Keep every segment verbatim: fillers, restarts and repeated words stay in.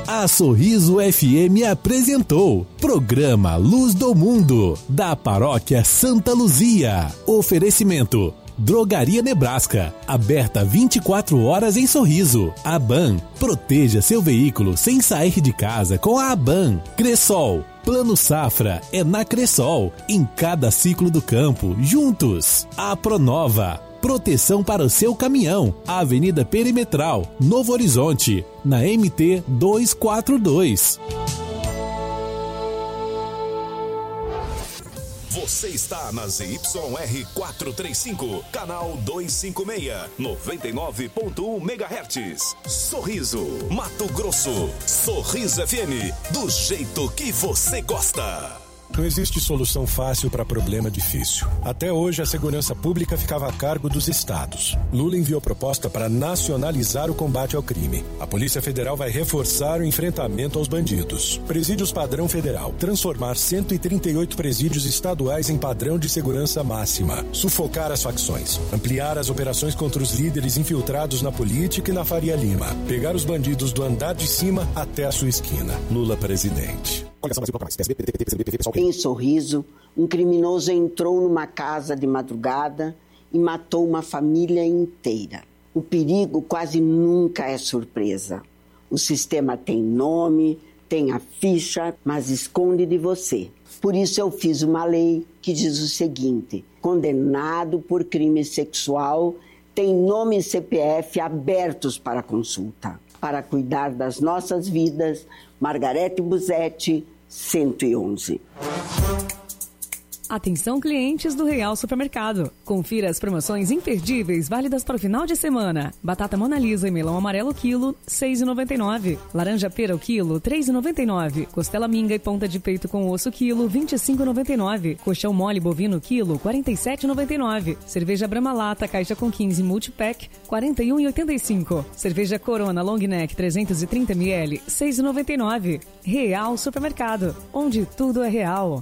A Sorriso F M apresentou Programa Luz do Mundo, da Paróquia Santa Luzia. Oferecimento: Drogaria Nebraska, aberta vinte e quatro horas em Sorriso. Aban, proteja seu veículo sem sair de casa com a Aban. Cressol, Plano Safra é na Cressol, em cada ciclo do campo, juntos. A Pronova, proteção para o seu caminhão. Avenida Perimetral, Novo Horizonte, na M T duzentos e quarenta e dois. Você está na Z Y R quatrocentos e trinta e cinco, canal duzentos e cinquenta e seis, noventa e nove ponto um megahertz. Sorriso, Mato Grosso. Sorriso F M, do jeito que você gosta. Não existe solução fácil para problema difícil. Até hoje, a segurança pública ficava a cargo dos estados. Lula enviou proposta para nacionalizar o combate ao crime. A Polícia Federal vai reforçar o enfrentamento aos bandidos. Presídios padrão federal. Transformar cento e trinta e oito presídios estaduais em padrão de segurança máxima. Sufocar as facções. Ampliar as operações contra os líderes infiltrados na política e na Faria Lima. Pegar os bandidos do andar de cima até a sua esquina. Lula presidente. Em Sorriso, um criminoso entrou numa casa de madrugada e matou uma família inteira. O perigo quase nunca é surpresa. O sistema tem nome, tem a ficha, mas esconde de você. Por isso eu fiz uma lei que diz o seguinte: condenado por crime sexual tem nome e C P F abertos para consulta. Para cuidar das nossas vidas, Margarete Busetti, cento e onze. Atenção, clientes do Real Supermercado. Confira as promoções imperdíveis válidas para o final de semana. Batata Mona Lisa e melão amarelo quilo, seis reais e noventa e nove centavos. Laranja pera o quilo, três reais e noventa e nove centavos. Costela minga e ponta de peito com osso quilo, vinte e cinco reais e noventa e nove centavos. Colchão mole bovino quilo, quarenta e sete reais e noventa e nove centavos. Cerveja Brahma Lata, caixa com quinze multipack, quarenta e um reais e oitenta e cinco centavos. Cerveja Corona Long Neck trezentos e trinta mililitros, seis reais e noventa e nove centavos. Real Supermercado, onde tudo é real.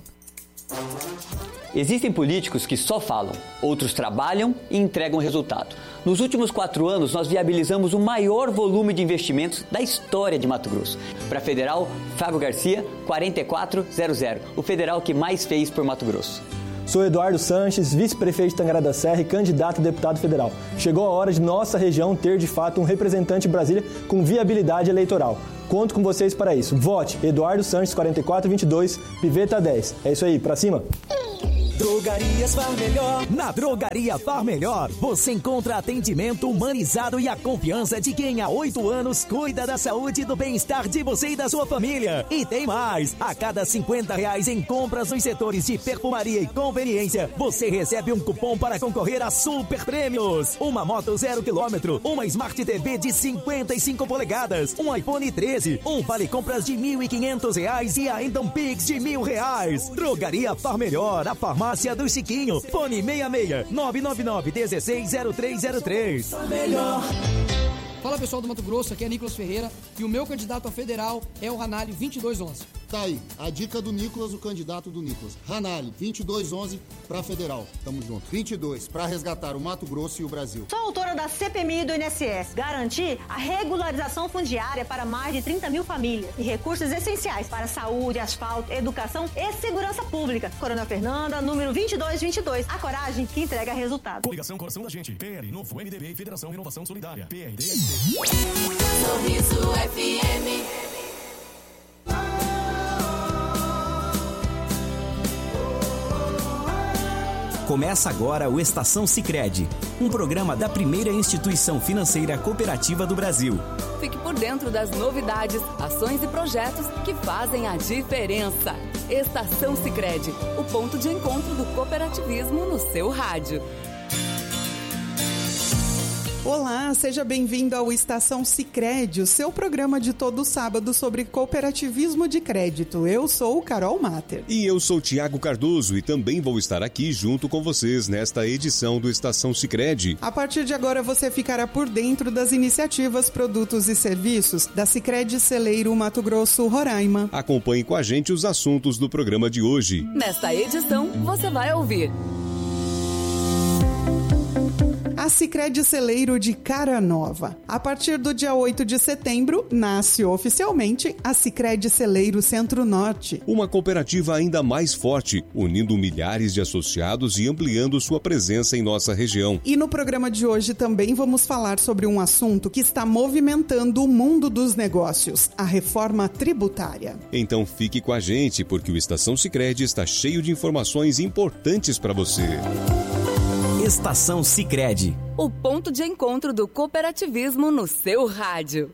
Existem políticos que só falam, outros trabalham e entregam resultado. Nos últimos quatro anos, nós viabilizamos o maior volume de investimentos da história de Mato Grosso. Para a Federal, Fábio Garcia, quarenta e quatro zero zero, o federal que mais fez por Mato Grosso. Sou Eduardo Sanches, vice-prefeito de Tangará da Serra e candidato a deputado federal. Chegou a hora de nossa região ter, de fato, um representante em Brasília com viabilidade eleitoral. Conto com vocês para isso. Vote Eduardo Sanches, quarenta e quatro vinte e dois, Piveta dez. É isso aí, pra cima! Drogarias Far Melhor. Na Drogaria Far Melhor, você encontra atendimento humanizado e a confiança de quem há oito anos cuida da saúde e do bem-estar de você e da sua família. E tem mais! A cada cinquenta reais em compras nos setores de perfumaria e conveniência, você recebe um cupom para concorrer a super prêmios. Uma moto zero quilômetro, uma Smart T V de cinquenta e cinco polegadas, um iPhone treze, um vale compras de mil e quinhentos reais e ainda um Pix de mil reais. Drogaria Far Melhor, a farmácia Farmácia do Chiquinho. Fone seis seis nove nove nove um seis zero três zero três. Melhor. Fala pessoal do Mato Grosso, aqui é Nicolas Ferreira e o meu candidato a federal é o Ranalli vinte e dois onze. Tá aí, a dica do Nicolas, o candidato do Nicolas. Ranalli, vinte e dois onze pra federal. Tamo junto. vinte e dois, pra resgatar o Mato Grosso e o Brasil. Sou autora da C P M I e do I N S S. Garantir a regularização fundiária para mais de trinta mil famílias e recursos essenciais para saúde, asfalto, educação e segurança pública. Coronel Fernanda, número vinte e dois vinte e dois. A coragem que entrega resultado. Coligação Coração da Gente. P L, Novo M D B e Federação Renovação Solidária. P R D. Sorriso F M. Começa agora o Estação Sicredi, um programa da primeira instituição financeira cooperativa do Brasil. Fique por dentro das novidades, ações e projetos que fazem a diferença. Estação Sicredi, o ponto de encontro do cooperativismo no seu rádio. Olá, seja bem-vindo ao Estação Sicredi, o seu programa de todo sábado sobre cooperativismo de crédito. Eu sou Carol Mater. E eu sou Tiago Cardoso e também vou estar aqui junto com vocês nesta edição do Estação Sicredi. A partir de agora você ficará por dentro das iniciativas, produtos e serviços da Sicredi Celeiro Mato Grosso, Roraima. Acompanhe com a gente os assuntos do programa de hoje. Nesta edição, você vai ouvir... A a Sicredi Celeiro de cara nova. A partir do dia oito de setembro, nasce oficialmente a Sicredi Celeiro Centro-Norte. Uma cooperativa ainda mais forte, unindo milhares de associados e ampliando sua presença em nossa região. E no programa de hoje também vamos falar sobre um assunto que está movimentando o mundo dos negócios, a reforma tributária. Então fique com a gente, porque o Estação Sicredi está cheio de informações importantes para você. Estação Sicredi, o ponto de encontro do cooperativismo no seu rádio.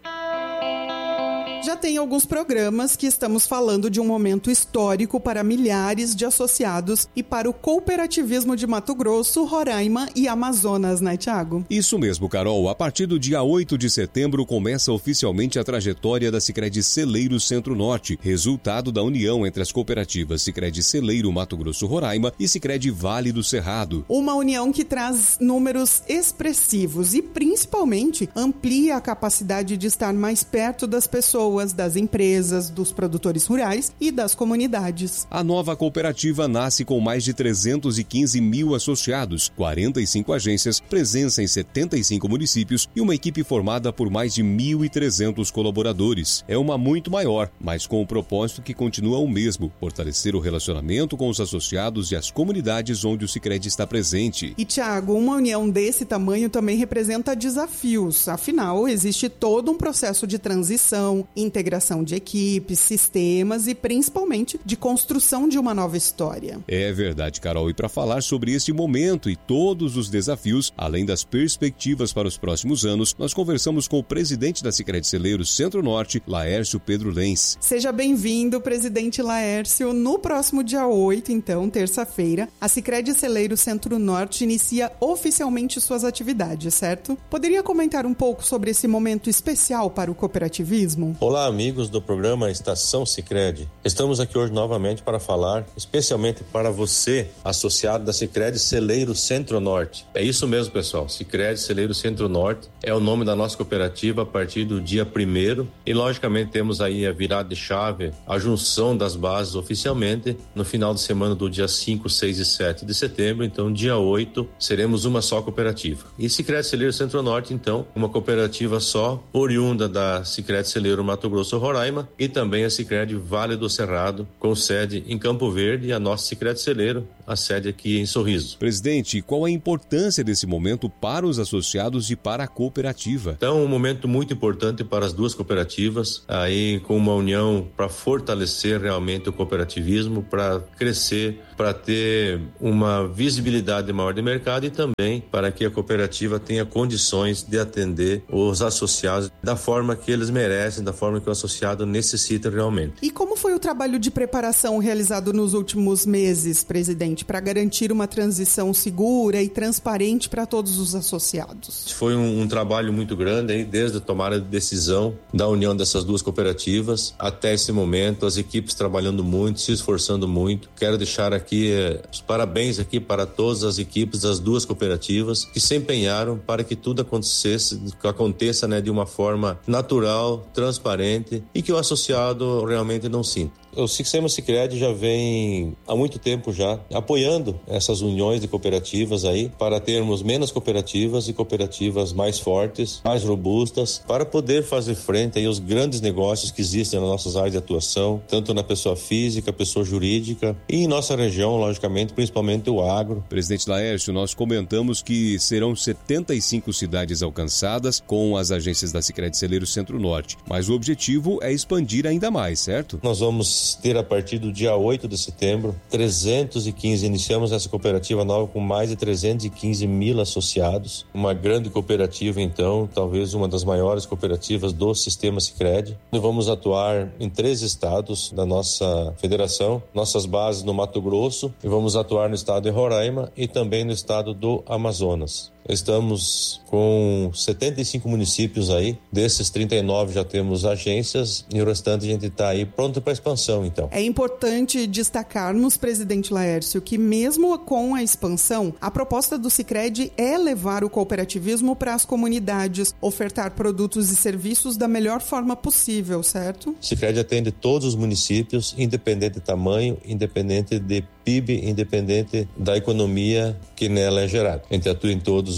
Já tem alguns programas que estamos falando de um momento histórico para milhares de associados e para o cooperativismo de Mato Grosso, Roraima e Amazonas, né, Thiago? Isso mesmo, Carol. A partir do dia oito de setembro começa oficialmente a trajetória da Sicredi Celeiro Centro-Norte, resultado da união entre as cooperativas Sicredi Celeiro Mato Grosso, Roraima e Sicredi Vale do Cerrado. Uma união que traz números expressivos e, principalmente, amplia a capacidade de estar mais perto das pessoas, das empresas, dos produtores rurais e das comunidades. A nova cooperativa nasce com mais de trezentos e quinze mil associados, quarenta e cinco agências, presença em setenta e cinco municípios e uma equipe formada por mais de mil e trezentos colaboradores. É uma muito maior, mas com o propósito que continua o mesmo, fortalecer o relacionamento com os associados e as comunidades onde o Sicredi está presente. E, Thiago, uma união desse tamanho também representa desafios. Afinal, existe todo um processo de transição, integração de equipes, sistemas e principalmente de construção de uma nova história. É verdade, Carol. E para falar sobre este momento e todos os desafios, além das perspectivas para os próximos anos, nós conversamos com o presidente da Sicredi Celeiro Centro-Norte, Laércio Pedro Lenz. Seja bem-vindo, presidente Laércio. No próximo dia oito, então, terça-feira, a Sicredi Celeiro Centro-Norte inicia oficialmente suas atividades, certo? Poderia comentar um pouco sobre esse momento especial para o cooperativismo? Olá, amigos do programa Estação Sicredi. Estamos aqui hoje novamente para falar, especialmente para você, associado da Sicredi Celeiro Centro-Norte. É isso mesmo, pessoal. Sicredi Celeiro Centro-Norte é o nome da nossa cooperativa a partir do dia primeiro e, logicamente, temos aí a virada de chave, a junção das bases oficialmente no final de semana do dia cinco, seis e sete de setembro. Então, dia oito, seremos uma só cooperativa. E Sicredi Celeiro Centro-Norte, então, uma cooperativa só, oriunda da Sicredi Celeiro Mato Grosso, Roraima, e também a Sicredi Vale do Cerrado, com sede em Campo Verde, e a nossa Sicredi Celeiro, a sede aqui em Sorriso. Presidente, qual a importância desse momento para os associados e para a cooperativa? Então, um momento muito importante para as duas cooperativas, aí com uma união para fortalecer realmente o cooperativismo, para crescer, para ter uma visibilidade maior de mercado e também para que a cooperativa tenha condições de atender os associados da forma que eles merecem, da forma que o associado necessita realmente. E como foi o trabalho de preparação realizado nos últimos meses, presidente, para garantir uma transição segura e transparente para todos os associados? Foi um, um trabalho muito grande, aí, desde a tomada de decisão da união dessas duas cooperativas até esse momento, as equipes trabalhando muito, se esforçando muito. Quero deixar aqui eh, os parabéns aqui para todas as equipes das duas cooperativas que se empenharam para que tudo acontecesse, que aconteça, né, de uma forma natural, transparente e que o associado realmente não sinta. O Sistema Sicredi já vem há muito tempo já apoiando essas uniões de cooperativas aí para termos menos cooperativas e cooperativas mais fortes, mais robustas, para poder fazer frente aí aos grandes negócios que existem nas nossas áreas de atuação, tanto na pessoa física, pessoa jurídica e em nossa região, logicamente, principalmente o agro. Presidente Laércio, nós comentamos que serão setenta e cinco cidades alcançadas com as agências da Sicredi Celeiro Centro-Norte, mas o objetivo é expandir ainda mais, certo? Nós vamos ter a partir do dia oito de setembro trezentos e quinze, iniciamos essa cooperativa nova com mais de trezentos e quinze mil associados, uma grande cooperativa então, talvez uma das maiores cooperativas do sistema Sicredi. Nós vamos atuar em três estados da nossa federação, nossas bases no Mato Grosso, e vamos atuar no estado de Roraima e também no estado do Amazonas. Estamos com setenta e cinco municípios aí, desses trinta e nove já temos agências e o restante a gente está aí pronto para expansão, então. É importante destacarmos, presidente Laércio, que mesmo com a expansão, a proposta do Sicredi é levar o cooperativismo para as comunidades, ofertar produtos e serviços da melhor forma possível, certo? O Sicredi atende todos os municípios, independente de tamanho, independente de P I B, independente da economia que nela é gerada. A gente atua em todos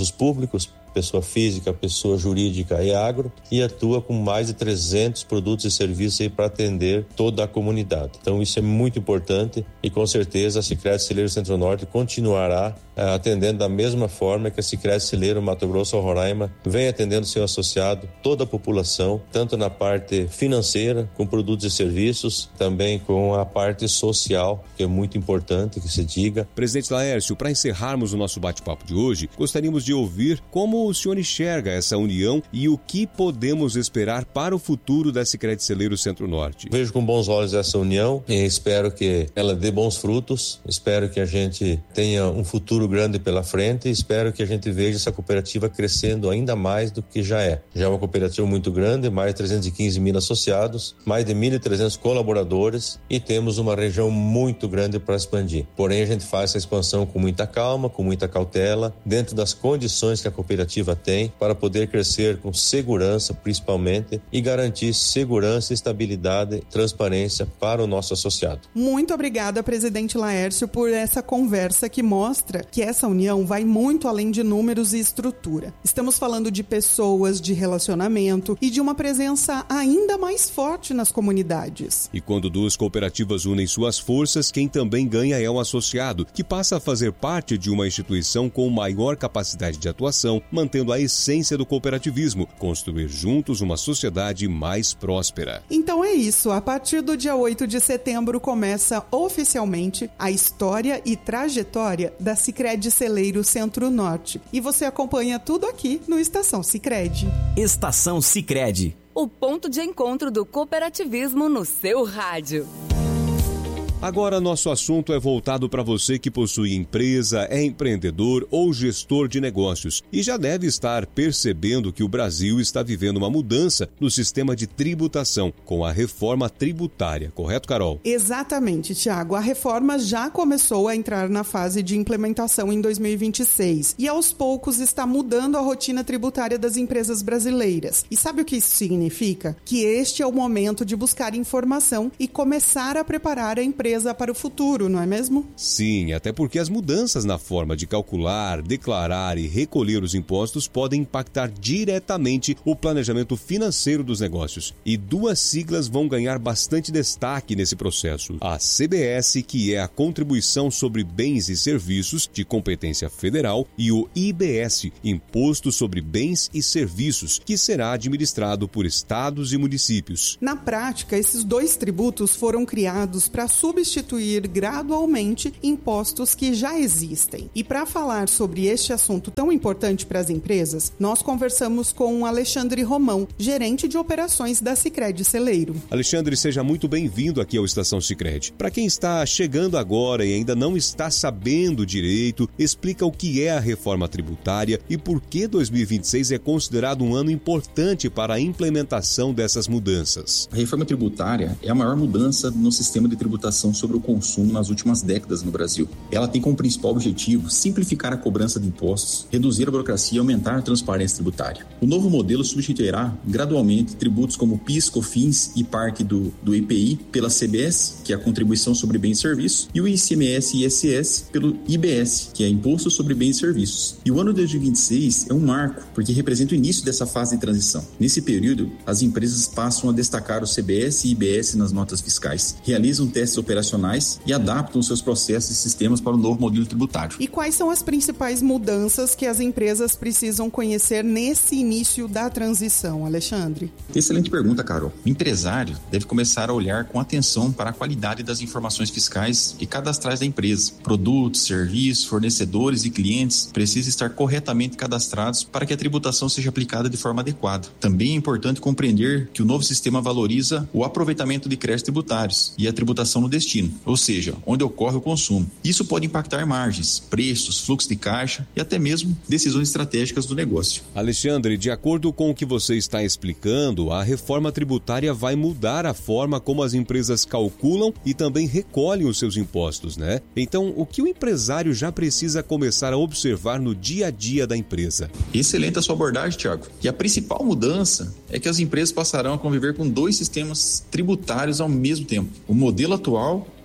os públicos, pessoa física, pessoa jurídica e agro, e atua com mais de trezentos produtos e serviços para atender toda a comunidade. Então isso é muito importante e com certeza a Sicredi Celeiro Centro-Norte continuará uh, atendendo da mesma forma que a Sicredi Celeiro Mato Grosso Roraima vem atendendo seu associado, toda a população, tanto na parte financeira, com produtos e serviços, também com a parte social, que é muito importante que se diga. Presidente Laércio, para encerrarmos o nosso bate-papo de hoje, gostaríamos de ouvir como o senhor enxerga essa união e o que podemos esperar para o futuro da Sicredi Celeiro Centro-Norte. Vejo com bons olhos essa união e espero que ela dê bons frutos, espero que a gente tenha um futuro grande pela frente e espero que a gente veja essa cooperativa crescendo ainda mais do que já é. Já é uma cooperativa muito grande, mais de trezentos e quinze mil associados, mais de mil e trezentos colaboradores e temos uma região muito grande para expandir. Porém, a gente faz essa expansão com muita calma, com muita cautela, dentro das condições que a cooperativa tem para poder crescer com segurança, principalmente, e garantir segurança, estabilidade e transparência para o nosso associado. Muito obrigada, presidente Laércio, por essa conversa que mostra que essa união vai muito além de números e estrutura. Estamos falando de pessoas, de relacionamento e de uma presença ainda mais forte nas comunidades. E quando duas cooperativas unem suas forças, quem também ganha é o associado, que passa a fazer parte de uma instituição com maior capacidade de atuação, mantendo a essência do cooperativismo, construir juntos uma sociedade mais próspera. Então é isso, a partir do dia oito de setembro começa oficialmente a história e trajetória da Sicredi Celeiro Centro-Norte. E você acompanha tudo aqui no Estação Sicredi. Estação Sicredi. O ponto de encontro do cooperativismo no seu rádio. Agora, nosso assunto é voltado para você que possui empresa, é empreendedor ou gestor de negócios e já deve estar percebendo que o Brasil está vivendo uma mudança no sistema de tributação com a reforma tributária, correto, Carol? Exatamente, Tiago. A reforma já começou a entrar na fase de implementação em dois mil e vinte e seis e aos poucos está mudando a rotina tributária das empresas brasileiras. E sabe o que isso significa? Que este é o momento de buscar informação e começar a preparar a empresa para o futuro, não é mesmo? Sim, até porque as mudanças na forma de calcular, declarar e recolher os impostos podem impactar diretamente o planejamento financeiro dos negócios. E duas siglas vão ganhar bastante destaque nesse processo. A C B S, que é a Contribuição sobre Bens e Serviços de competência federal, e o I B S, Imposto sobre Bens e Serviços, que será administrado por estados e municípios. Na prática, esses dois tributos foram criados para substituir substituir gradualmente impostos que já existem. E para falar sobre este assunto tão importante para as empresas, nós conversamos com Alexandre Romão, gerente de operações da Sicredi Celeiro. Alexandre, seja muito bem-vindo aqui ao Estação Sicredi. Para quem está chegando agora e ainda não está sabendo direito, explica o que é a reforma tributária e por que dois mil e vinte e seis é considerado um ano importante para a implementação dessas mudanças. A reforma tributária é a maior mudança no sistema de tributação sobre o consumo nas últimas décadas no Brasil. Ela tem como principal objetivo simplificar a cobrança de impostos, reduzir a burocracia e aumentar a transparência tributária. O novo modelo substituirá gradualmente tributos como PIS, COFINS e P A R C do, do I P I pela C B S, que é a Contribuição sobre Bens e Serviços, e o I C M S e I S S pelo I B S, que é Imposto sobre Bens e Serviços. E o ano de dois mil e vinte e seis é um marco, porque representa o início dessa fase de transição. Nesse período, as empresas passam a destacar o C B S e I B S nas notas fiscais, realizam testes operacionais e adaptam seus processos e sistemas para o novo modelo tributário. E quais são as principais mudanças que as empresas precisam conhecer nesse início da transição, Alexandre? Excelente pergunta, Carol. O empresário deve começar a olhar com atenção para a qualidade das informações fiscais e cadastrais da empresa. Produtos, serviços, fornecedores e clientes precisam estar corretamente cadastrados para que a tributação seja aplicada de forma adequada. Também é importante compreender que o novo sistema valoriza o aproveitamento de créditos tributários e a tributação no destino, ou seja, onde ocorre o consumo. Isso pode impactar margens, preços, fluxo de caixa e até mesmo decisões estratégicas do negócio. Alexandre, de acordo com o que você está explicando, a reforma tributária vai mudar a forma como as empresas calculam e também recolhem os seus impostos, né? Então, o que o empresário já precisa começar a observar no dia a dia da empresa? Excelente a sua abordagem, Tiago. E a principal mudança é que as empresas passarão a conviver com dois sistemas tributários ao mesmo tempo. O modelo atual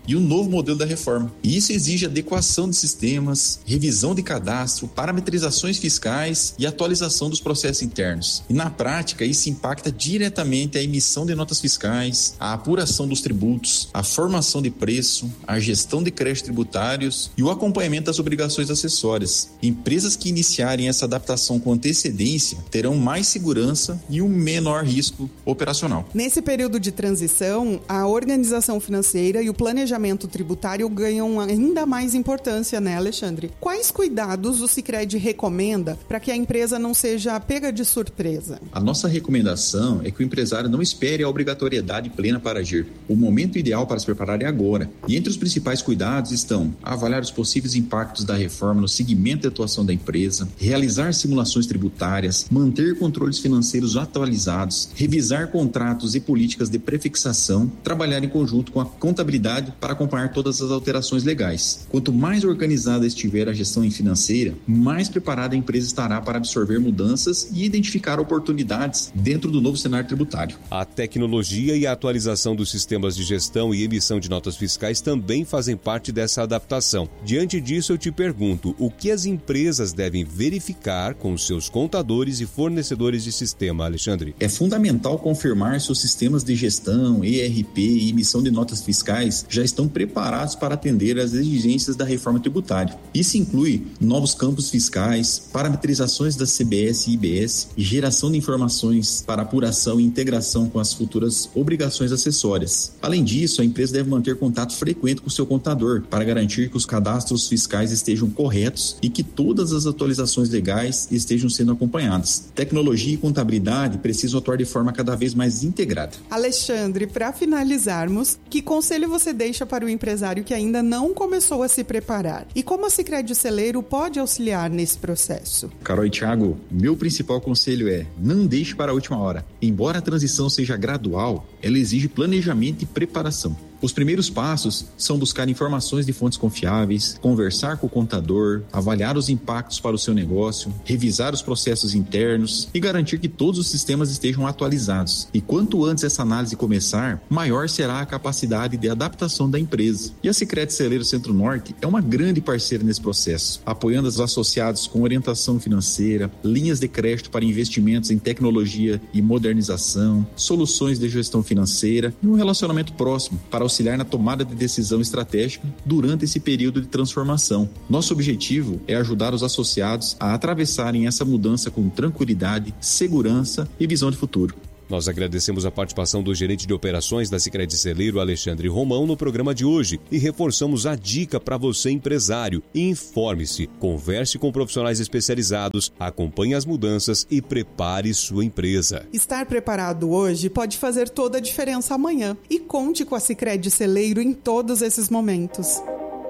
e o novo modelo da reforma. E isso exige adequação de sistemas, revisão de cadastro, parametrizações fiscais e atualização dos processos internos. E na prática, isso impacta diretamente a emissão de notas fiscais, a apuração dos tributos, a formação de preço, a gestão de créditos tributários e o acompanhamento das obrigações acessórias. Empresas que iniciarem essa adaptação com antecedência terão mais segurança e um menor risco operacional. Nesse período de transição, a organização financeira e o planejamento tributário ganham ainda mais importância, né, Alexandre? Quais cuidados o Sicredi recomenda para que a empresa não seja pega de surpresa? A nossa recomendação é que o empresário não espere a obrigatoriedade plena para agir. O momento ideal para se preparar é agora. E entre os principais cuidados estão avaliar os possíveis impactos da reforma no segmento de atuação da empresa, realizar simulações tributárias, manter controles financeiros atualizados, revisar contratos e políticas de prefixação, trabalhar em conjunto com a contabilidade para acompanhar todas as alterações legais. Quanto mais organizada estiver a gestão financeira, mais preparada a empresa estará para absorver mudanças e identificar oportunidades dentro do novo cenário tributário. A tecnologia e a atualização dos sistemas de gestão e emissão de notas fiscais também fazem parte dessa adaptação. Diante disso, eu te pergunto, o que as empresas devem verificar com os seus contadores e fornecedores de sistema, Alexandre? É fundamental confirmar se os sistemas de gestão, E R P e emissão de notas fiscais já estão preparados para atender às exigências da reforma tributária. Isso inclui novos campos fiscais, parametrizações da C B S e I B S e geração de informações para apuração e integração com as futuras obrigações acessórias. Além disso, a empresa deve manter contato frequente com o seu contador para garantir que os cadastros fiscais estejam corretos e que todas as atualizações legais estejam sendo acompanhadas. Tecnologia e contabilidade precisam atuar de forma cada vez mais integrada. Alexandre, para finalizarmos, que conselho você deixa para o empresário que ainda não começou a se preparar? E como a Sicredi Celeiro pode auxiliar nesse processo? Carol e Thiago, meu principal conselho é: não deixe para a última hora. Embora a transição seja gradual, ela exige planejamento e preparação. Os primeiros passos são buscar informações de fontes confiáveis, conversar com o contador, avaliar os impactos para o seu negócio, revisar os processos internos e garantir que todos os sistemas estejam atualizados. E quanto antes essa análise começar, maior será a capacidade de adaptação da empresa. E a Sicredi Celeiro Centro-Norte é uma grande parceira nesse processo, apoiando os associados com orientação financeira, linhas de crédito para investimentos em tecnologia e modernização, soluções de gestão financeira e um relacionamento próximo para auxiliar na tomada de decisão estratégica durante esse período de transformação. Nosso objetivo é ajudar os associados a atravessarem essa mudança com tranquilidade, segurança e visão de futuro. Nós agradecemos a participação do gerente de operações da Sicredi Celeiro, Alexandre Romão, no programa de hoje e reforçamos a dica para você, empresário. Informe-se, converse com profissionais especializados, acompanhe as mudanças e prepare sua empresa. Estar preparado hoje pode fazer toda a diferença amanhã e conte com a Sicredi Celeiro em todos esses momentos.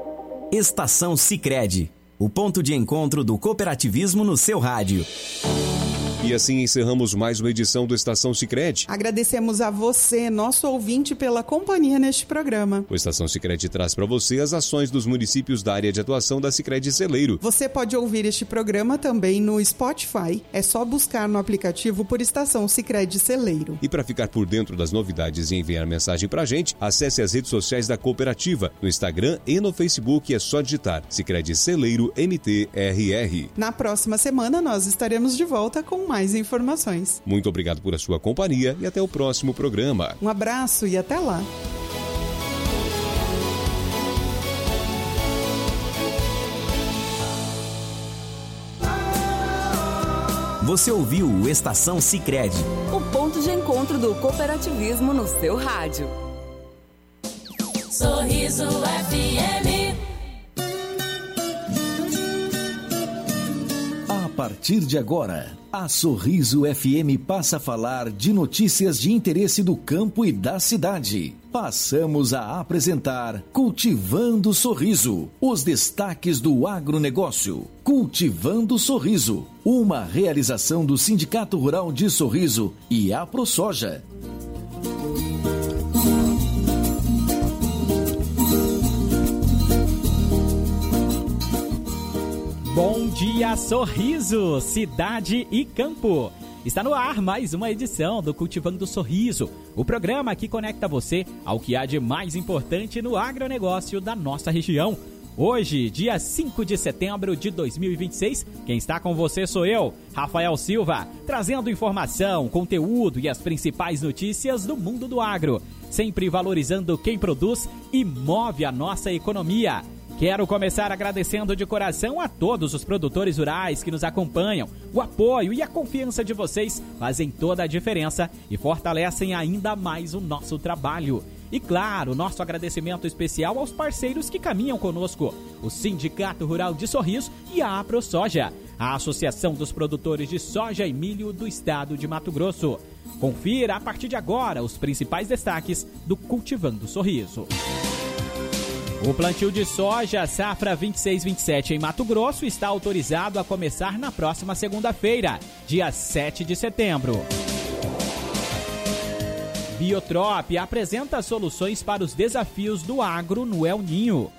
Estação Sicredi, o ponto de encontro do cooperativismo no seu rádio. E assim encerramos mais uma edição do Estação Sicredi. Agradecemos a você, nosso ouvinte, pela companhia neste programa. O Estação Sicredi traz para você as ações dos municípios da área de atuação da Sicredi Celeiro. Você pode ouvir este programa também no Spotify. É só buscar no aplicativo por Estação Sicredi Celeiro. E para ficar por dentro das novidades e enviar mensagem para a gente, acesse as redes sociais da cooperativa. No Instagram e no Facebook é só digitar Sicredi Celeiro M T R R. Na próxima semana nós estaremos de volta com mais informações. Muito obrigado por a sua companhia e até o próximo programa. Um abraço e até lá. Você ouviu o Estação Sicredi, o ponto de encontro do cooperativismo no seu rádio. Sorriso F M. A partir de agora, a Sorriso F M passa a falar de notícias de interesse do campo e da cidade. Passamos a apresentar Cultivando Sorriso, os destaques do agronegócio. Cultivando Sorriso, uma realização do Sindicato Rural de Sorriso e a ProSoja. Bom dia, Sorriso, cidade e campo. Está no ar mais uma edição do Cultivando o Sorriso, o programa que conecta você ao que há de mais importante no agronegócio da nossa região. Hoje, dia cinco de setembro de dois mil e vinte e seis, quem está com você sou eu, Rafael Silva, trazendo informação, conteúdo e as principais notícias do mundo do agro, sempre valorizando quem produz e move a nossa economia. Quero começar agradecendo de coração a todos os produtores rurais que nos acompanham. O apoio e a confiança de vocês fazem toda a diferença e fortalecem ainda mais o nosso trabalho. E claro, nosso agradecimento especial aos parceiros que caminham conosco, o Sindicato Rural de Sorriso e a AproSoja, a Associação dos Produtores de Soja e Milho do Estado de Mato Grosso. Confira a partir de agora os principais destaques do Cultivando Sorriso. O plantio de soja safra vinte e seis vinte e sete em Mato Grosso está autorizado a começar na próxima segunda-feira, dia sete de setembro. Biotrop apresenta soluções para os desafios do agro no El Ninho.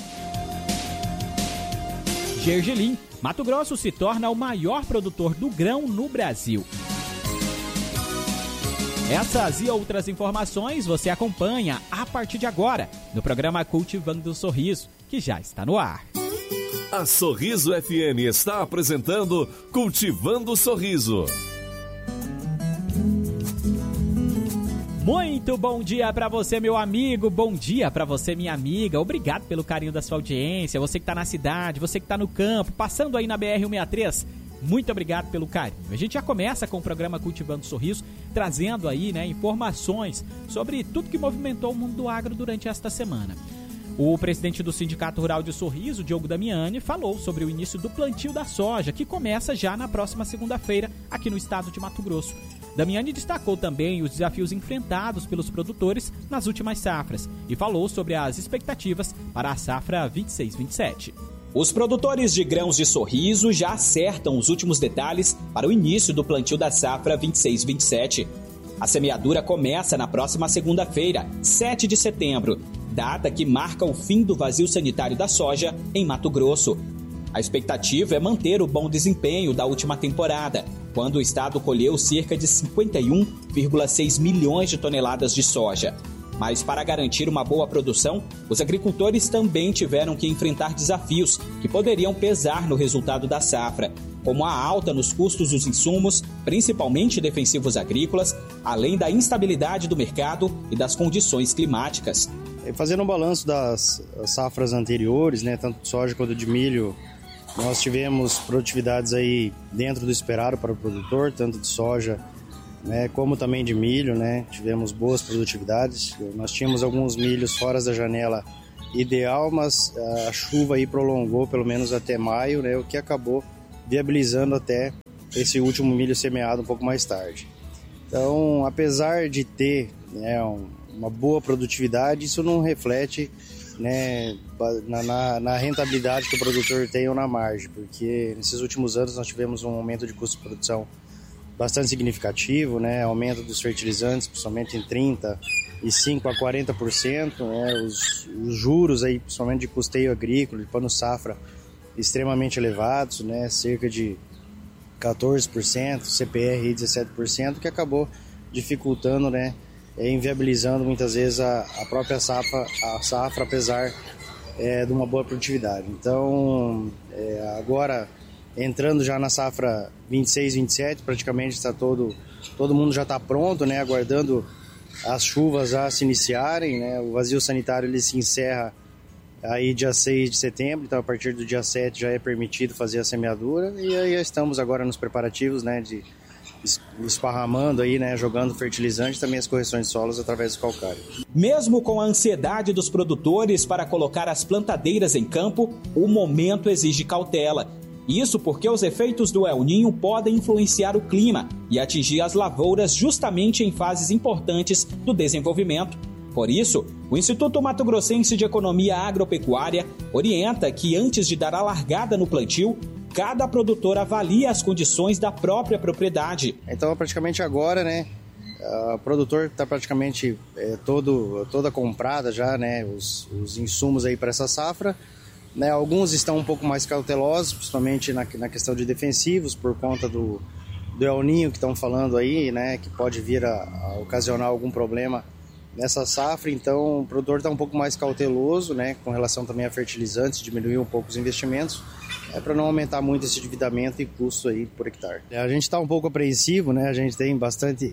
Gergelim, Mato Grosso se torna o maior produtor do grão no Brasil. Essas e outras informações você acompanha a partir de agora no programa Cultivando o Sorriso, que já está no ar. A Sorriso F M está apresentando Cultivando o Sorriso. Muito bom dia para você, meu amigo, bom dia para você, minha amiga, obrigado pelo carinho da sua audiência, você que está na cidade, você que está no campo, passando aí na B R cento e sessenta e três, muito obrigado pelo carinho. A gente já começa com o programa Cultivando o Sorriso, trazendo aí, né, informações sobre tudo que movimentou o mundo do agro durante esta semana. O presidente do Sindicato Rural de Sorriso, Diogo Damiani, falou sobre o início do plantio da soja, que começa já na próxima segunda-feira aqui no estado de Mato Grosso. Damiani destacou também os desafios enfrentados pelos produtores nas últimas safras e falou sobre as expectativas para a safra vinte e seis vinte e sete. Os produtores de grãos de Sorriso já acertam os últimos detalhes para o início do plantio da safra vinte e seis vinte e sete. A semeadura começa na próxima segunda-feira, sete de setembro, data que marca o fim do vazio sanitário da soja em Mato Grosso. A expectativa é manter o bom desempenho da última temporada, quando o estado colheu cerca de cinquenta e um vírgula seis milhões de toneladas de soja. Mas para garantir uma boa produção, os agricultores também tiveram que enfrentar desafios que poderiam pesar no resultado da safra, como a alta nos custos dos insumos, principalmente defensivos agrícolas, além da instabilidade do mercado e das condições climáticas. Fazendo um balanço das safras anteriores, né, tanto de soja quanto de milho, nós tivemos produtividades aí dentro do esperado para o produtor, tanto de soja, né, como também de milho, né? Tivemos boas produtividades. Nós tínhamos alguns milhos fora da janela ideal, mas a chuva aí prolongou pelo menos até maio, né, o que acabou viabilizando até esse último milho semeado um pouco mais tarde. Então, apesar de ter, né, um, uma boa produtividade, isso não reflete, né, na, na, na rentabilidade que o produtor tem ou na margem, porque nesses últimos anos nós tivemos um aumento de custo de produção bastante significativo, né, aumento dos fertilizantes, principalmente em trinta e cinco a quarenta por cento, né, os, os juros aí, principalmente de custeio agrícola, de pano safra, extremamente elevados, né, cerca de quatorze por cento, C P R dezessete por cento, que acabou dificultando, né, inviabilizando muitas vezes a, a própria safra, a safra apesar é, de uma boa produtividade. Então, é, agora entrando já na safra vinte e seis vinte e sete, praticamente está todo, todo mundo já está pronto, né, aguardando as chuvas já se iniciarem, né, o vazio sanitário ele se encerra aí dia seis de setembro, então a partir do dia sete já é permitido fazer a semeadura e aí estamos agora nos preparativos, né, de esparramando aí, né, jogando fertilizante, também as correções de solos através do calcário. Mesmo com a ansiedade dos produtores para colocar as plantadeiras em campo, o momento exige cautela. Isso porque os efeitos do El Ninho podem influenciar o clima e atingir as lavouras justamente em fases importantes do desenvolvimento. Por isso, o Instituto Mato Grossense de Economia Agropecuária orienta que antes de dar a largada no plantio, cada produtor avalia as condições da própria propriedade. Então, praticamente agora, né, o produtor está praticamente é, todo, toda comprada já, né, os, os insumos aí para essa safra. Né, alguns estão um pouco mais cautelosos, principalmente na, na questão de defensivos, por conta do, do El Niño que estão falando aí, né, que pode vir a, a ocasionar algum problema nessa safra, então o produtor está um pouco mais cauteloso, né, com relação também a fertilizantes, diminuir um pouco os investimentos, é para não aumentar muito esse endividamento e custo aí por hectare. A gente está um pouco apreensivo, né, a gente tem bastante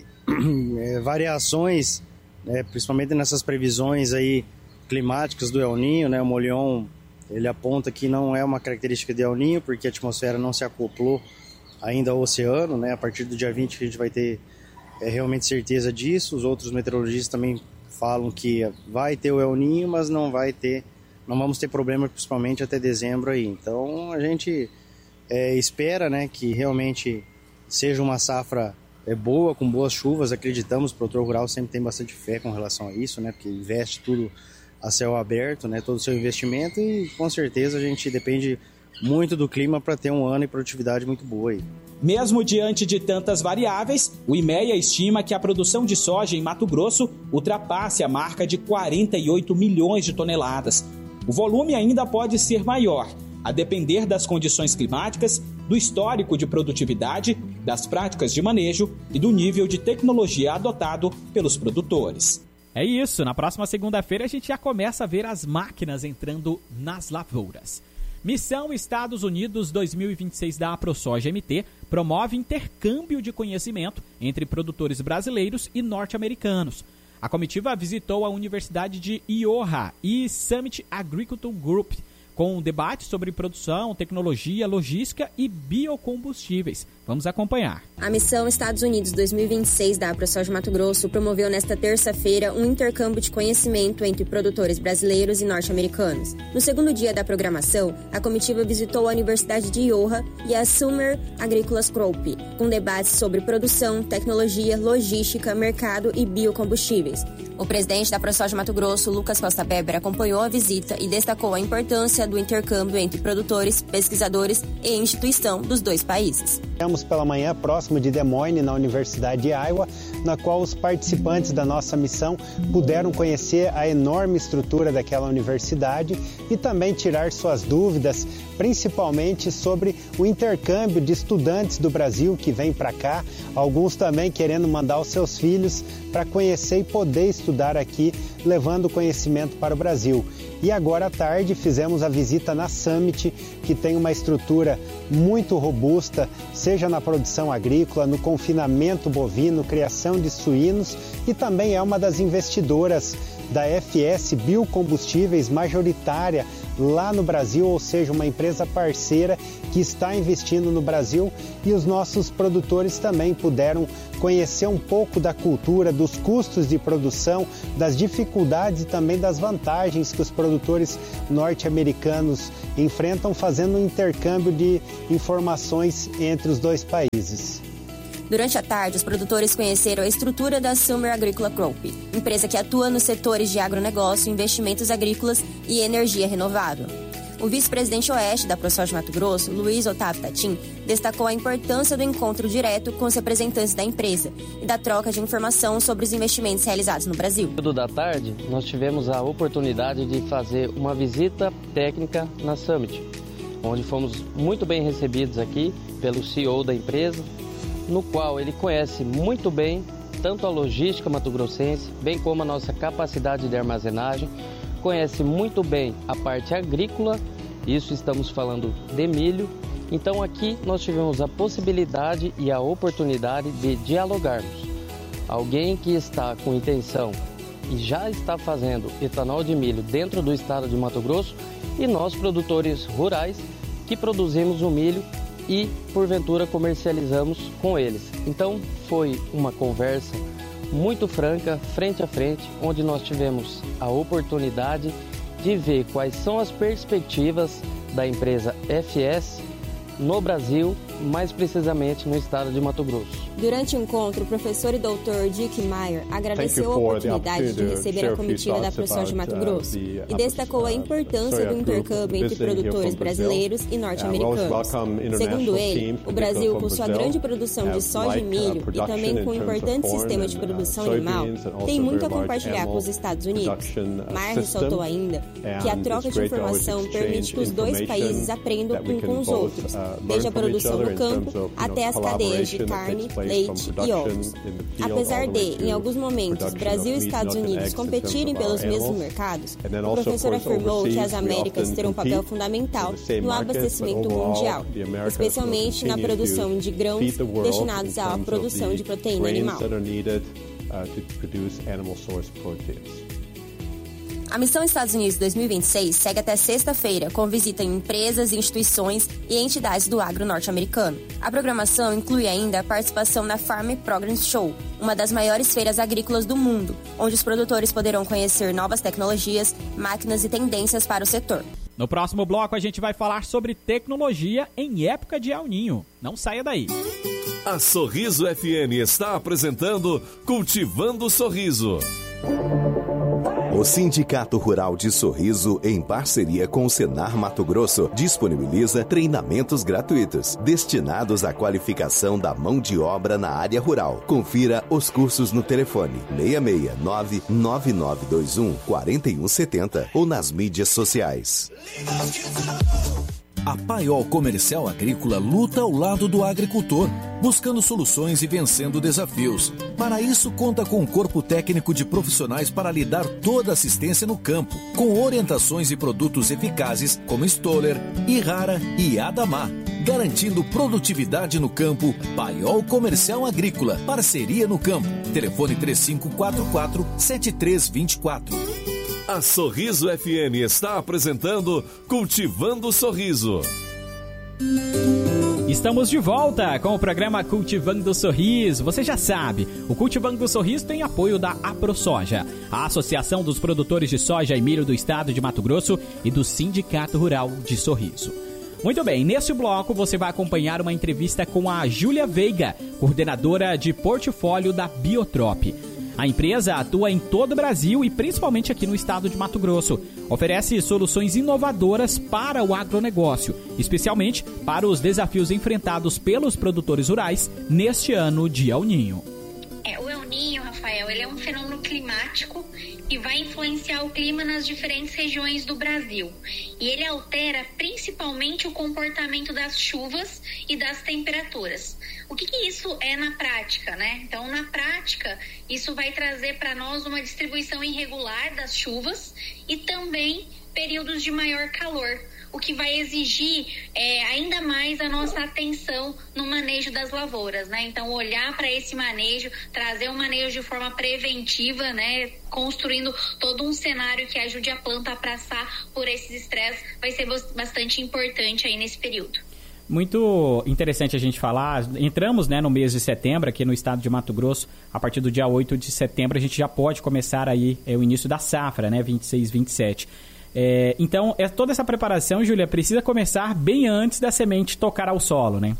é, variações, né, principalmente nessas previsões aí climáticas do El Niño, né, o Molion, ele aponta que não é uma característica de El Niño, porque a atmosfera não se acoplou ainda ao oceano, né, a partir do dia vinte que a gente vai ter é, realmente certeza disso. Os outros meteorologistas também falam que vai ter o El Niño, mas não vai ter, não vamos ter problema principalmente até dezembro aí. Então a gente é, espera, né, que realmente seja uma safra é, boa, com boas chuvas. Acreditamos, o produtor rural sempre tem bastante fé com relação a isso, né, porque investe tudo a céu aberto, né, todo o seu investimento, e com certeza a gente depende muito do clima para ter um ano e produtividade muito boa aí. Mesmo diante de tantas variáveis, o IMEA estima que a produção de soja em Mato Grosso ultrapasse a marca de quarenta e oito milhões de toneladas. O volume ainda pode ser maior, a depender das condições climáticas, do histórico de produtividade, das práticas de manejo e do nível de tecnologia adotado pelos produtores. É isso, na próxima segunda-feira a gente já começa a ver as máquinas entrando nas lavouras. Missão Estados Unidos dois mil e vinte e seis da AproSoja M T promove intercâmbio de conhecimento entre produtores brasileiros e norte-americanos. A comitiva visitou a Universidade de Iowa e Summit Agricultural Group, com um debate sobre produção, tecnologia, logística e biocombustíveis. Vamos acompanhar. A Missão Estados Unidos dois mil e vinte e seis da AproSoja Mato Grosso promoveu nesta terça-feira um intercâmbio de conhecimento entre produtores brasileiros e norte-americanos. No segundo dia da programação, a comitiva visitou a Universidade de Iowa e a Summer Agricultural Group, com debates sobre produção, tecnologia, logística, mercado e biocombustíveis. O presidente da AproSoja Mato Grosso, Lucas Costa Weber, acompanhou a visita e destacou a importância do intercâmbio entre produtores, pesquisadores e instituição dos dois países. Estivemos pela manhã próximo de Des Moines, na Universidade de Iowa, na qual os participantes da nossa missão puderam conhecer a enorme estrutura daquela universidade e também tirar suas dúvidas, principalmente sobre o intercâmbio de estudantes do Brasil que vêm para cá, alguns também querendo mandar os seus filhos para conhecer e poder estudar aqui, levando conhecimento para o Brasil. E agora à tarde fizemos a visita na Summit, que tem uma estrutura muito robusta, seja na produção agrícola, no confinamento bovino, criação de suínos, e também é uma das investidoras da F S Biocombustíveis, majoritária lá no Brasil, ou seja, uma empresa parceira que está investindo no Brasil, e os nossos produtores também puderam conhecer um pouco da cultura, dos custos de produção, das dificuldades e também das vantagens que os produtores norte-americanos enfrentam, fazendo um intercâmbio de informações entre os dois países. Durante a tarde, os produtores conheceram a estrutura da Summer Agricultural Group, empresa que atua nos setores de agronegócio, investimentos agrícolas e energia renovável. O vice-presidente oeste da AproSoja Mato Grosso, Luiz Otávio Tatim, destacou a importância do encontro direto com os representantes da empresa e da troca de informação sobre os investimentos realizados no Brasil. No período da tarde, nós tivemos a oportunidade de fazer uma visita técnica na Summit, onde fomos muito bem recebidos aqui pelo C E O da empresa, no qual ele conhece muito bem tanto a logística mato-grossense, bem como a nossa capacidade de armazenagem, conhece muito bem a parte agrícola, isso estamos falando de milho. Então aqui nós tivemos a possibilidade e a oportunidade de dialogarmos. Alguém que está com intenção e já está fazendo etanol de milho dentro do estado de Mato Grosso, e nós, produtores rurais, que produzimos o milho e, porventura, comercializamos com eles. Então, foi uma conversa muito franca, frente a frente, onde nós tivemos a oportunidade de ver quais são as perspectivas da empresa F S no Brasil, mais precisamente no estado de Mato Grosso. Durante o encontro, o professor e doutor Dick Meyer agradeceu a oportunidade de receber a comitiva da ProSoja Mato Grosso e destacou a importância do intercâmbio entre produtores brasileiros e norte-americanos. Segundo ele, o Brasil, com sua grande produção de soja e milho e também com um importante sistema de produção animal, tem muito a compartilhar com os Estados Unidos. Meyer ressaltou ainda que a troca de informação permite que os dois países aprendam uns com os outros, desde a produção no campo até as cadeias de carne, leite e ovos. Apesar de, em alguns momentos, Brasil e Estados Unidos competirem pelos mesmos mercados, o professor afirmou que as Américas terão um papel fundamental no abastecimento mundial, especialmente na produção de grãos destinados à produção de proteína animal. A Missão Estados Unidos dois mil e vinte e seis segue até sexta-feira, com visita em empresas, instituições e entidades do agro norte-americano. A programação inclui ainda a participação na Farm Progress Show, uma das maiores feiras agrícolas do mundo, onde os produtores poderão conhecer novas tecnologias, máquinas e tendências para o setor. No próximo bloco a gente vai falar sobre tecnologia em época de El Ninho. Não saia daí. A Sorriso F M está apresentando Cultivando Sorriso. O Sindicato Rural de Sorriso, em parceria com o Senar Mato Grosso, disponibiliza treinamentos gratuitos destinados à qualificação da mão de obra na área rural. Confira os cursos no telefone seis seis nove, nove nove dois um, quatro um sete zero ou nas mídias sociais. A Paiol Comercial Agrícola luta ao lado do agricultor, buscando soluções e vencendo desafios. Para isso, conta com um corpo técnico de profissionais para lhe dar toda a assistência no campo, com orientações e produtos eficazes como Stoller, Irrara e Adamar, garantindo produtividade no campo. Paiol Comercial Agrícola, parceria no campo. Telefone três cinco quatro quatro, sete três dois quatro. A Sorriso F M está apresentando Cultivando Sorriso. Estamos de volta com o programa Cultivando Sorriso. Você já sabe, o Cultivando Sorriso tem apoio da AproSoja, a Associação dos Produtores de Soja e Milho do Estado de Mato Grosso e do Sindicato Rural de Sorriso. Muito bem, neste bloco você vai acompanhar uma entrevista com a Júlia Veiga, coordenadora de portfólio da Biotrop. A empresa atua em todo o Brasil e principalmente aqui no estado de Mato Grosso. Oferece soluções inovadoras para o agronegócio, especialmente para os desafios enfrentados pelos produtores rurais neste ano de El Ninho. É, o El Ninho, Rafael, ele é um fenômeno climático que vai influenciar o clima nas diferentes regiões do Brasil. E ele altera principalmente o comportamento das chuvas e das temperaturas. O que, que isso é na prática, né? Então, na prática, isso vai trazer para nós uma distribuição irregular das chuvas e também períodos de maior calor, o que vai exigir é, ainda mais a nossa atenção no manejo das lavouras, né? Então, olhar para esse manejo, trazer um manejo de forma preventiva, né? Construindo todo um cenário que ajude a planta a passar por esses estresses, vai ser bastante importante aí nesse período. Muito interessante a gente falar. Entramos, né, no mês de setembro aqui no estado de Mato Grosso. A partir do dia oito de setembro a gente já pode começar aí é, o início da safra, né, vinte e seis, vinte e sete. É, então, é, toda essa preparação, Júlia, precisa começar bem antes da semente tocar ao solo, né?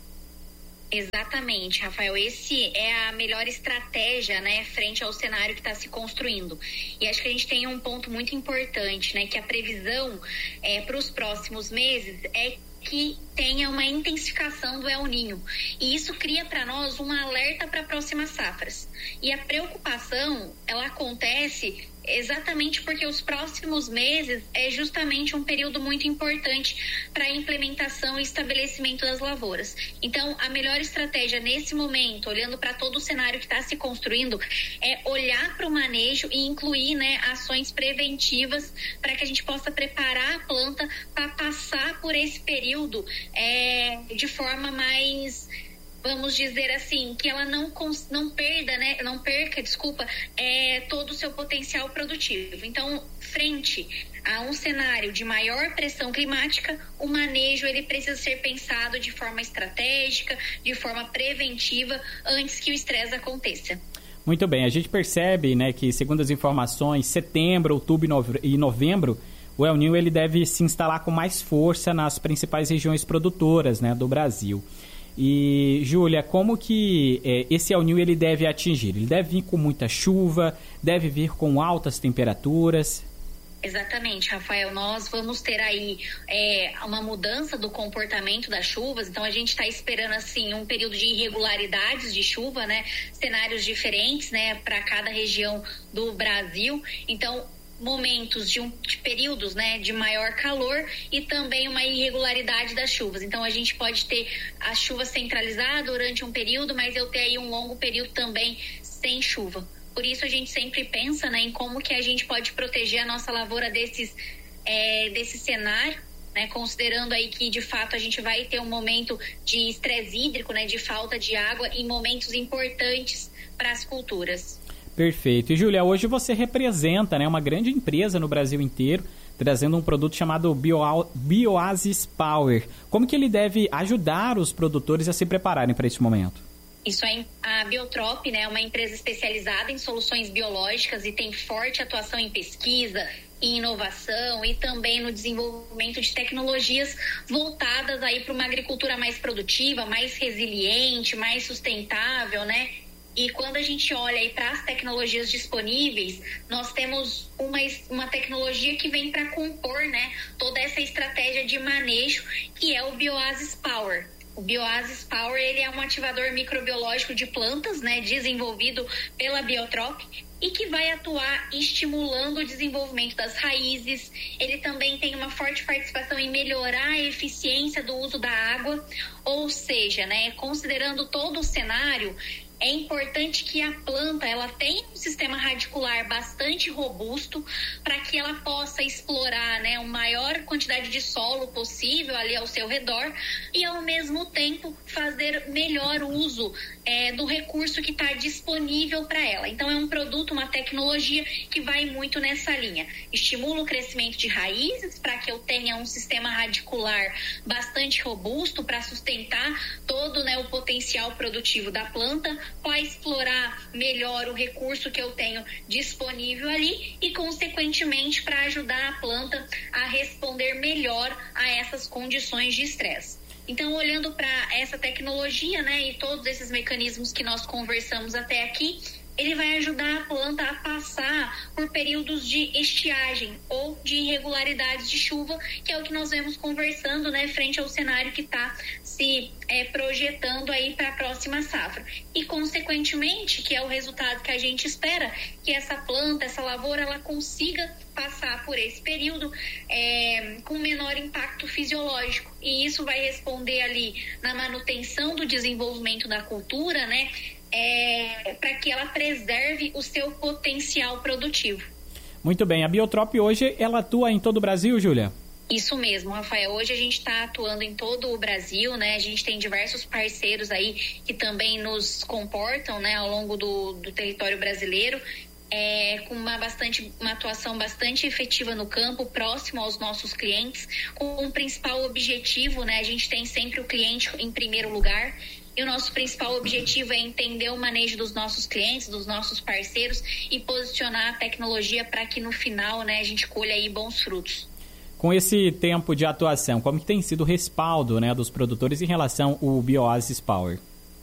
Exatamente, Rafael. Esse é a melhor estratégia, né, frente ao cenário que está se construindo. E acho que a gente tem um ponto muito importante, né, que a previsão é, para os próximos meses é que tenha uma intensificação do El Ninho. E isso cria para nós um alerta para próximas safras. E a preocupação, ela acontece exatamente porque os próximos meses é justamente um período muito importante para a implementação e estabelecimento das lavouras. Então, a melhor estratégia nesse momento, olhando para todo o cenário que está se construindo, é olhar para o manejo e incluir, né, ações preventivas para que a gente possa preparar a planta para passar por esse período é, de forma mais, vamos dizer assim, que ela não, não perda, né, não perca, desculpa, é, todo o seu potencial produtivo. Então, frente a um cenário de maior pressão climática, o manejo ele precisa ser pensado de forma estratégica, de forma preventiva, antes que o estresse aconteça. Muito bem, a gente percebe, né, que segundo as informações, setembro, outubro e novembro, o El Ninho ele deve se instalar com mais força nas principais regiões produtoras, né, do Brasil. E, Júlia, como que é, esse El Niño ele deve atingir? Ele deve vir com muita chuva, deve vir com altas temperaturas? Exatamente, Rafael, nós vamos ter aí é, uma mudança do comportamento das chuvas, então a gente está esperando assim um período de irregularidades de chuva, né, cenários diferentes, né, para cada região do Brasil, então momentos de, um, de períodos, né, de maior calor e também uma irregularidade das chuvas, então a gente pode ter a chuva centralizada durante um período, mas eu ter aí um longo período também sem chuva. Por isso a gente sempre pensa, né, em como que a gente pode proteger a nossa lavoura desses, é, desse cenário, né, considerando aí que de fato a gente vai ter um momento de estresse hídrico, né, de falta de água em momentos importantes para as culturas. Perfeito. E Júlia, hoje você representa, né, uma grande empresa no Brasil inteiro, trazendo um produto chamado Bio, Bioasis Power. Como que ele deve ajudar os produtores a se prepararem para esse momento? Isso é a Biotrop, né, é uma empresa especializada em soluções biológicas e tem forte atuação em pesquisa, em inovação e também no desenvolvimento de tecnologias voltadas aí para uma agricultura mais produtiva, mais resiliente, mais sustentável, né? E quando a gente olha aí para as tecnologias disponíveis, nós temos uma, uma tecnologia que vem para compor, né, toda essa estratégia de manejo, que é o Bioasis Power. O Bioasis Power, ele é um ativador microbiológico de plantas, né, desenvolvido pela Biotrop e que vai atuar estimulando o desenvolvimento das raízes. Ele também tem uma forte participação em melhorar a eficiência do uso da água, ou seja, né, considerando todo o cenário, é importante que a planta ela tenha um sistema radicular bastante robusto para que ela possa explorar, né, a maior quantidade de solo possível ali ao seu redor e, ao mesmo tempo, fazer melhor uso é, do recurso que está disponível para ela. Então, é um produto, uma tecnologia que vai muito nessa linha. Estimula o crescimento de raízes para que eu tenha um sistema radicular bastante robusto para sustentar todo, né, o potencial produtivo da planta, para explorar melhor o recurso que eu tenho disponível ali e, consequentemente, para ajudar a planta a responder melhor a essas condições de estresse. Então, olhando para essa tecnologia, né, e todos esses mecanismos que nós conversamos até aqui, ele vai ajudar a planta a passar por períodos de estiagem ou de irregularidades de chuva, que é o que nós vemos conversando, né, frente ao cenário que está se é, projetando aí para a próxima safra. E, consequentemente, que é o resultado que a gente espera, que essa planta, essa lavoura, ela consiga passar por esse período é, com menor impacto fisiológico. E isso vai responder ali na manutenção do desenvolvimento da cultura, né, É, para que ela preserve o seu potencial produtivo. Muito bem, a Biotrop hoje ela atua em todo o Brasil, Júlia? Isso mesmo, Rafael. Hoje a gente está atuando em todo o Brasil, né? A gente tem diversos parceiros aí que também nos comportam, né, ao longo do, do território brasileiro. É, com uma, bastante, uma atuação bastante efetiva no campo, próximo aos nossos clientes, com um principal objetivo, né? A gente tem sempre o cliente em primeiro lugar. E o nosso principal objetivo é entender o manejo dos nossos clientes, dos nossos parceiros e posicionar a tecnologia para que no final, né, a gente colha aí bons frutos. Com esse tempo de atuação, como que tem sido o respaldo, né, dos produtores em relação ao Bioasis Power?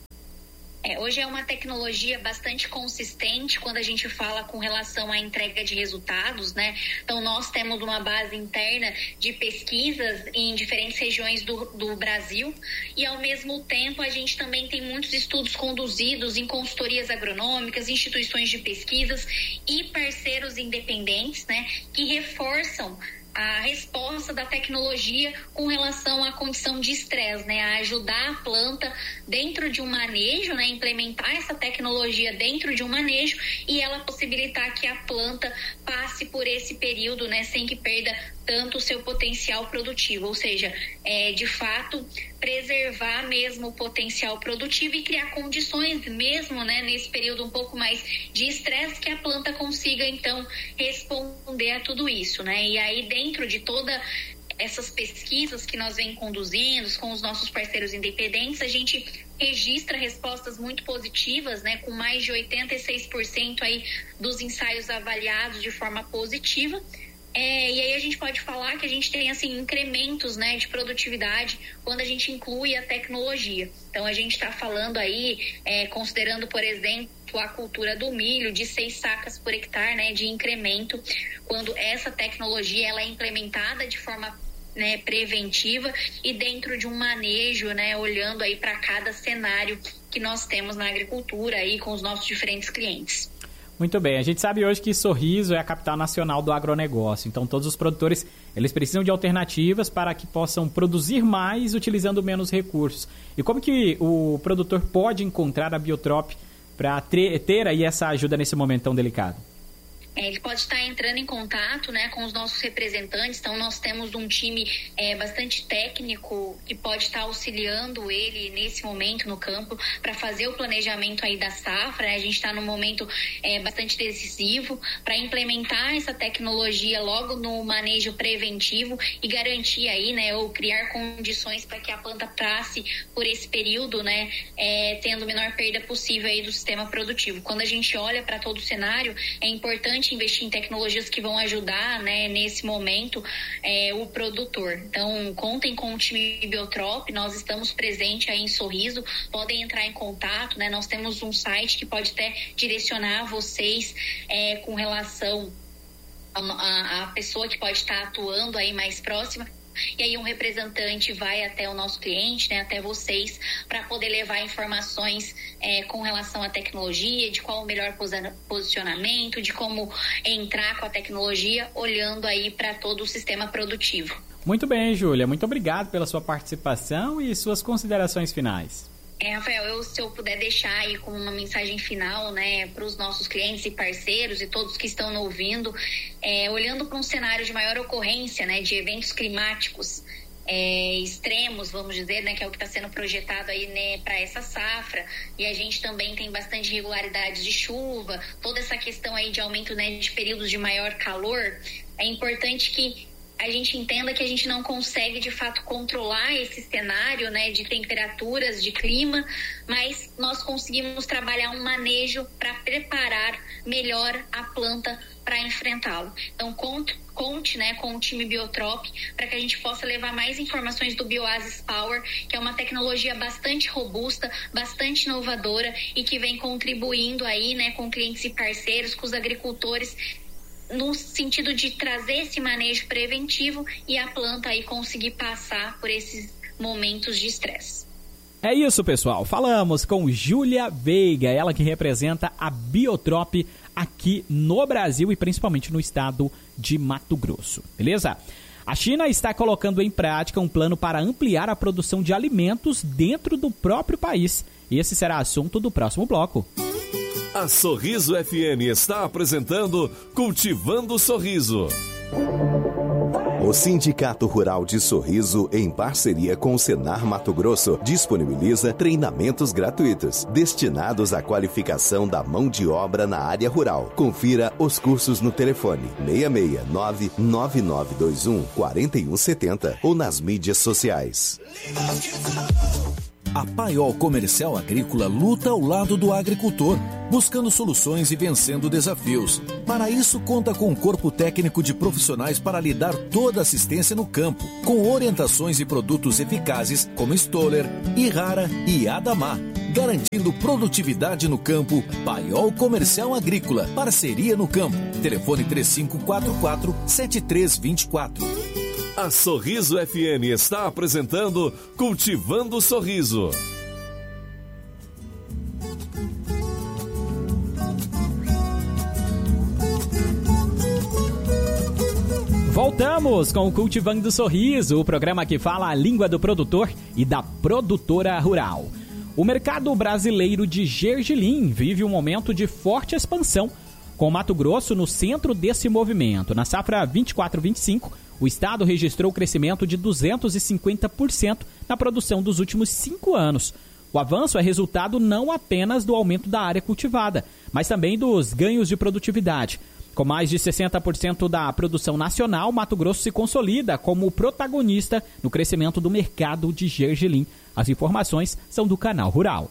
É, hoje é uma tecnologia bastante consistente quando a gente fala com relação à entrega de resultados, né? Então, nós temos uma base interna de pesquisas em diferentes regiões do, do Brasil e, ao mesmo tempo, a gente também tem muitos estudos conduzidos em consultorias agronômicas, instituições de pesquisas e parceiros independentes, né? Que reforçam a resposta da tecnologia com relação à condição de estresse, né? A ajudar a planta dentro de um manejo, né? Implementar essa tecnologia dentro de um manejo e ela possibilitar que a planta passe por esse período, né? Sem que perda tanto o seu potencial produtivo, ou seja, é, de fato, preservar mesmo o potencial produtivo e criar condições mesmo, né, nesse período um pouco mais de estresse que a planta consiga, então, responder a tudo isso, né? E aí, dentro de toda essas pesquisas que nós vem conduzindo com os nossos parceiros independentes, a gente registra respostas muito positivas, né, com mais de oitenta e seis por cento aí dos ensaios avaliados de forma positiva, É, e aí a gente pode falar que a gente tem assim, incrementos, né, de produtividade quando a gente inclui a tecnologia. Então a gente está falando aí, é, considerando, por exemplo, a cultura do milho de seis sacas por hectare, né, de incremento, quando essa tecnologia ela é implementada de forma, né, preventiva e dentro de um manejo, né, olhando aí para cada cenário que nós temos na agricultura aí com os nossos diferentes clientes. Muito bem, a gente sabe hoje que Sorriso é a capital nacional do agronegócio, então todos os produtores eles precisam de alternativas para que possam produzir mais utilizando menos recursos. E como que o produtor pode encontrar a Biotrop para ter aí essa ajuda nesse momento tão delicado? É, ele pode estar entrando em contato, né, com os nossos representantes. Então nós temos um time é, bastante técnico que pode estar auxiliando ele nesse momento no campo para fazer o planejamento aí da safra, né? A gente está num momento é, bastante decisivo para implementar essa tecnologia logo no manejo preventivo e garantir aí, né, ou criar condições para que a planta passe por esse período, né, é, tendo a menor perda possível aí do sistema produtivo. Quando a gente olha para todo o cenário, é importante investir em tecnologias que vão ajudar, né, nesse momento é, o produtor. Então, contem com o time Biotrop, nós estamos presentes aí em Sorriso, podem entrar em contato, né, nós temos um site que pode até direcionar vocês é, com relação a, a pessoa que pode estar atuando aí mais próxima. E aí um representante vai até o nosso cliente, né, até vocês, para poder levar informações é, com relação à tecnologia, de qual o melhor posicionamento, de como entrar com a tecnologia, olhando aí para todo o sistema produtivo. Muito bem, Júlia. Muito obrigado pela sua participação e suas considerações finais. É, Rafael, eu, se eu puder deixar aí como uma mensagem final, né, para os nossos clientes e parceiros e todos que estão ouvindo, é, olhando para um cenário de maior ocorrência, né, de eventos climáticos é, extremos, vamos dizer, né, que é o que está sendo projetado aí, né, para essa safra, e a gente também tem bastante irregularidades de chuva, toda essa questão aí de aumento, né, de períodos de maior calor, é importante que a gente entenda que a gente não consegue, de fato, controlar esse cenário, né, de temperaturas, de clima, mas nós conseguimos trabalhar um manejo para preparar melhor a planta para enfrentá-lo. Então, conte, conte né, com o time Biotrop para que a gente possa levar mais informações do Bioasis Power, que é uma tecnologia bastante robusta, bastante inovadora e que vem contribuindo aí, né, com clientes e parceiros, com os agricultores, no sentido de trazer esse manejo preventivo e a planta aí conseguir passar por esses momentos de estresse. É isso, pessoal. Falamos com Júlia Veiga, ela que representa a Biotrop aqui no Brasil e principalmente no estado de Mato Grosso, beleza? A China está colocando em prática um plano para ampliar a produção de alimentos dentro do próprio país. Esse será assunto do próximo bloco. A Sorriso F M está apresentando Cultivando Sorriso. O Sindicato Rural de Sorriso, em parceria com o Senar Mato Grosso, disponibiliza treinamentos gratuitos destinados à qualificação da mão de obra na área rural. Confira os cursos no telefone seis seis nove, nove nove dois um, quatro um sete zero ou nas mídias sociais. A Paiol Comercial Agrícola luta ao lado do agricultor, buscando soluções e vencendo desafios. Para isso, conta com um corpo técnico de profissionais para lhe dar toda a assistência no campo, com orientações e produtos eficazes como Stoller, Irrara e Adamar, garantindo produtividade no campo. Paiol Comercial Agrícola, parceria no campo. Telefone três cinco quatro quatro, sete três dois quatro. A Sorriso F M está apresentando Cultivando Sorriso. Voltamos com o Cultivando Sorriso, o programa que fala a língua do produtor e da produtora rural. O mercado brasileiro de gergelim vive um momento de forte expansão, com Mato Grosso no centro desse movimento. Na safra vinte e quatro vinte e cinco, o estado registrou crescimento de duzentos e cinquenta por cento na produção dos últimos cinco anos. O avanço é resultado não apenas do aumento da área cultivada, mas também dos ganhos de produtividade. Com mais de sessenta por cento da produção nacional, Mato Grosso se consolida como protagonista no crescimento do mercado de gergelim. As informações são do Canal Rural.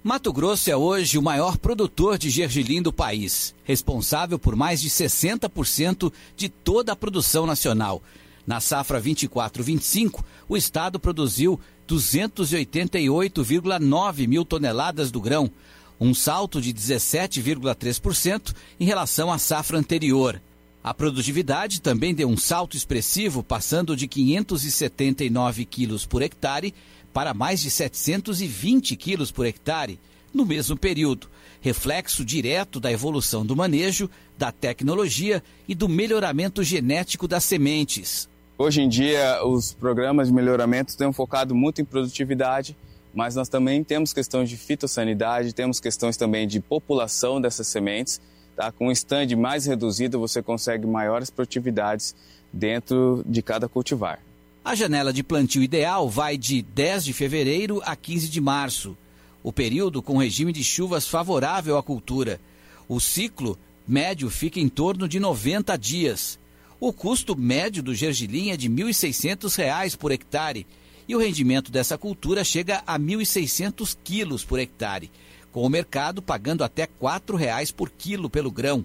Mato Grosso é hoje o maior produtor de gergelim do país, responsável por mais de sessenta por cento de toda a produção nacional. Na safra vinte e quatro vinte e cinco, o estado produziu duzentos e oitenta e oito vírgula nove mil toneladas do grão, um salto de dezessete vírgula três por cento em relação à safra anterior. A produtividade também deu um salto expressivo, passando de quinhentos e setenta e nove quilos por hectare para mais de setecentos e vinte quilos por hectare no mesmo período, reflexo direto da evolução do manejo, da tecnologia e do melhoramento genético das sementes. Hoje em dia, os programas de melhoramento têm focado muito em produtividade, mas nós também temos questões de fitossanidade, temos questões também de população dessas sementes. Tá? Com um stand mais reduzido, você consegue maiores produtividades dentro de cada cultivar. A janela de plantio ideal vai de dez de fevereiro a quinze de março, o período com regime de chuvas favorável à cultura. O ciclo médio fica em torno de noventa dias. O custo médio do gergelim é de mil e seiscentos reais por hectare e o rendimento dessa cultura chega a mil e seiscentos quilos por hectare, com o mercado pagando até quatro reais por quilo pelo grão.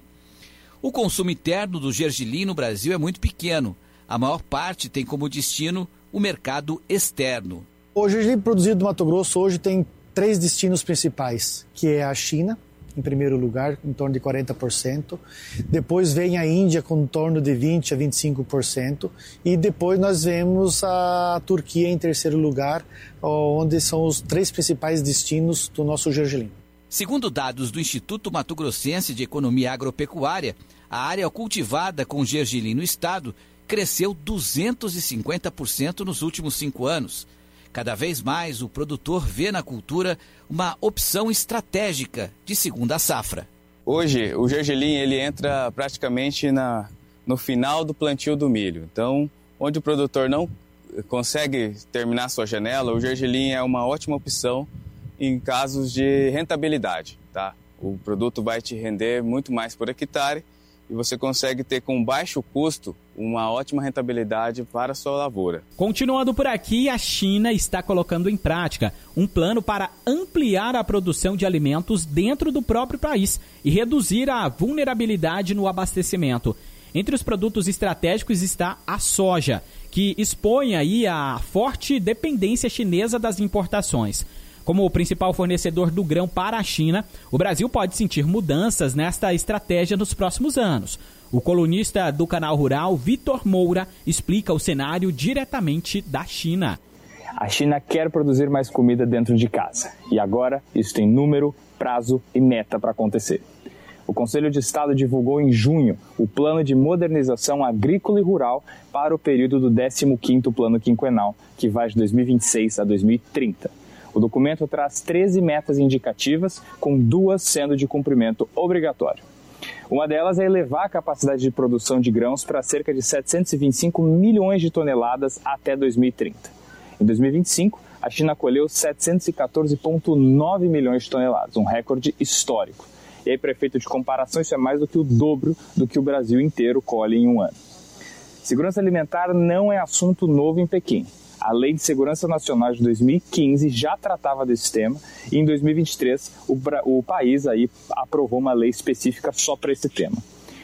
O consumo interno do gergelim no Brasil é muito pequeno. A maior parte tem como destino o mercado externo. O gergelim produzido no Mato Grosso hoje tem três destinos principais, que é a China, em primeiro lugar, em torno de quarenta por cento. Depois vem a Índia, com em torno de vinte por cento a vinte e cinco por cento. E depois nós vemos a Turquia em terceiro lugar, onde são os três principais destinos do nosso gergelim. Segundo dados do Instituto Mato Grossense de Economia Agropecuária, a área cultivada com gergelim no estado cresceu duzentos e cinquenta por cento nos últimos cinco anos. Cada vez mais o produtor vê na cultura uma opção estratégica de segunda safra. Hoje o gergelim ele entra praticamente na, no final do plantio do milho. Então, onde o produtor não consegue terminar sua janela, o gergelim é uma ótima opção em casos de rentabilidade. Tá? O produto vai te render muito mais por hectare e você consegue ter com baixo custo uma ótima rentabilidade para a sua lavoura. Continuando por aqui, a China está colocando em prática um plano para ampliar a produção de alimentos dentro do próprio país e reduzir a vulnerabilidade no abastecimento. Entre os produtos estratégicos está a soja, que expõe aí a forte dependência chinesa das importações. Como o principal fornecedor do grão para a China, o Brasil pode sentir mudanças nesta estratégia nos próximos anos. O colunista do Canal Rural, Vitor Moura, explica o cenário diretamente da China. A China quer produzir mais comida dentro de casa. E agora isso tem número, prazo e meta para acontecer. O Conselho de Estado divulgou em junho o Plano de Modernização Agrícola e Rural para o período do décimo quinto Plano Quinquenal, que vai de dois mil e vinte e seis a dois mil e trinta. O documento traz treze metas indicativas, com duas sendo de cumprimento obrigatório. Uma delas é elevar a capacidade de produção de grãos para cerca de setecentos e vinte e cinco milhões de toneladas até dois mil e trinta. Em dois mil e vinte e cinco, a China colheu setecentos e quatorze vírgula nove milhões de toneladas, um recorde histórico. E aí, para efeito de comparação, isso é mais do que o dobro do que o Brasil inteiro colhe em um ano. Segurança alimentar não é assunto novo em Pequim. A Lei de Segurança Nacional de dois mil e quinze já tratava desse tema e em dois mil e vinte e três o, o país aí aprovou uma lei específica só para esse tema.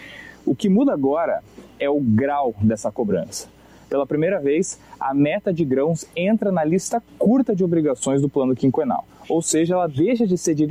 O que muda agora é o grau dessa cobrança. Pela primeira vez, a meta de grãos entra na lista curta de obrigações do plano quinquenal, ou seja, ela deixa de ser